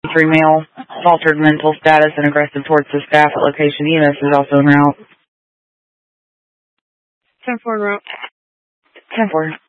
3 male, altered mental status and aggressive towards the staff at location. EMS is also en route. 10-4 en route. 10-4.